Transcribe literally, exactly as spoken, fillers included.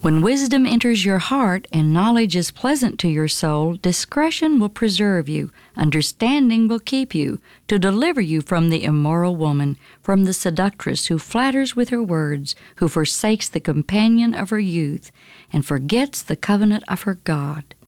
When wisdom enters your heart and knowledge is pleasant to your soul, discretion will preserve you, understanding will keep you, to deliver you from the immoral woman, from the seductress who flatters with her words, who forsakes the companion of her youth, and forgets the covenant of her God.